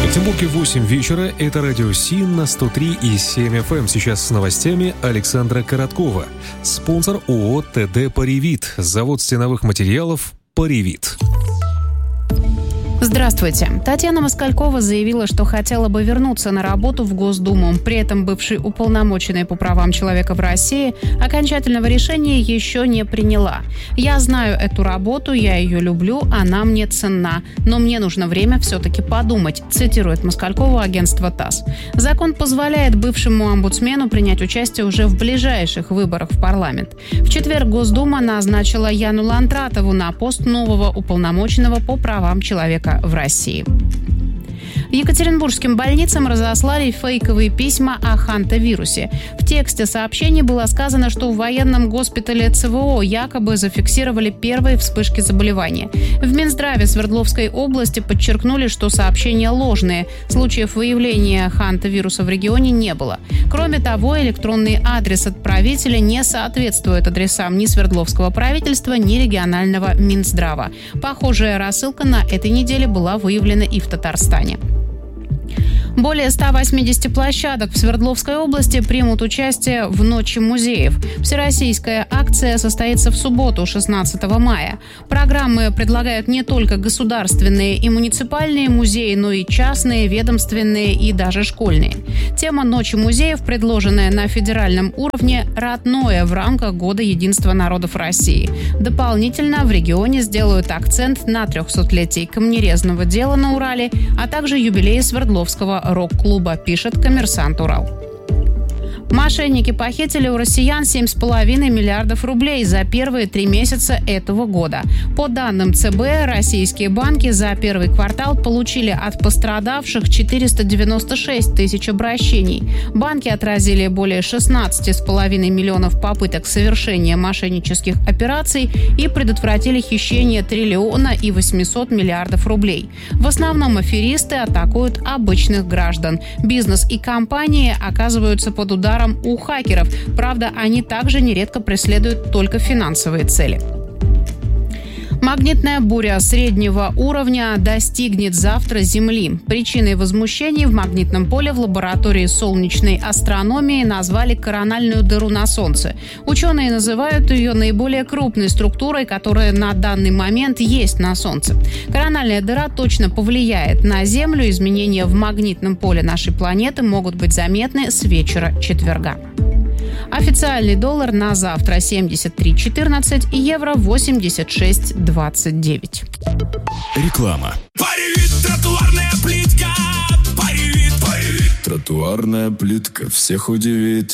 Петербурге 8 вечера. Это радио СИН на 103,7 FM. Сейчас с новостями Александра Короткова. Спонсор ООО ТД «Паривит». Завод стеновых материалов «Паривит». Здравствуйте. Татьяна Москалькова заявила, что хотела бы вернуться на работу в Госдуму. При этом бывший уполномоченный по правам человека в России окончательного решения еще не приняла. «Я знаю эту работу, я ее люблю, она мне ценна. Но мне нужно время все-таки подумать», цитирует Москалькова агентство ТАСС. Закон позволяет бывшему омбудсмену принять участие уже в ближайших выборах в парламент. В четверг Госдума назначила Яну Лантратову на пост нового уполномоченного по правам человека в России. Екатеринбургским больницам разослали фейковые письма о хантавирусе. В тексте сообщений было сказано, что в военном госпитале ЦВО якобы зафиксировали первые вспышки заболевания. В Минздраве Свердловской области подчеркнули, что сообщения ложные. Случаев выявления хантавируса в регионе не было. Кроме того, электронный адрес отправителя не соответствует адресам ни Свердловского правительства, ни регионального Минздрава. Похожая рассылка на этой неделе была выявлена и в Татарстане. Более 180 площадок в Свердловской области примут участие в Ночи музеев. Всероссийская акция состоится в субботу, 16 мая. Программы предлагают не только государственные и муниципальные музеи, но и частные, ведомственные и даже школьные. Тема Ночи музеев, предложенная на федеральном уровне, родное в рамках Года единства народов России. Дополнительно в регионе сделают акцент на 300-летии камнерезного дела на Урале, а также юбилее Свердловского рок-клуба, пишет «Коммерсант Урал». Мошенники похитили у россиян 7,5 миллиардов рублей за первые 3 месяца этого года. По данным ЦБ, российские банки за первый квартал получили от пострадавших 496 тысяч обращений. Банки отразили более 16,5 миллионов попыток совершения мошеннических операций и предотвратили хищение 1 800 000 000 рублей. В основном аферисты атакуют обычных граждан. Бизнес и компании оказываются под ударом у хакеров. Правда, они также нередко преследуют только финансовые цели. Магнитная буря среднего уровня достигнет завтра Земли. Причиной возмущений в магнитном поле в лаборатории солнечной астрономии назвали корональную дыру на Солнце. Ученые называют ее наиболее крупной структурой, которая на данный момент есть на Солнце. Корональная дыра точно повлияет на Землю. Изменения в магнитном поле нашей планеты могут быть заметны с вечера четверга. Официальный доллар на завтра 73.14, евро 86.29. Реклама. Паривит, тротуарная плитка. Паривит. Тротуарная плитка всех удивит.